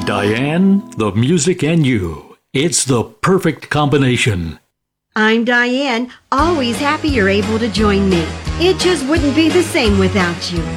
Diane, the music, and you. It's the perfect combination. I'm Diane, always happy you're able to join me. It just wouldn't be the same without you.